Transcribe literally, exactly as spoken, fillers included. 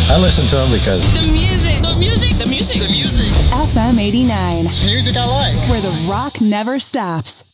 I listen to them because the music, the music, the music, the music. F M eighty-nine. It's music I like. Where the rock never stops.